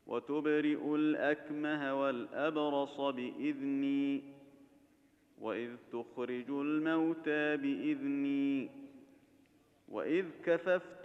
وتبرئ الأكمه والأبرص بإذني وإذ تخرج الموتى بإذني وإذ كففت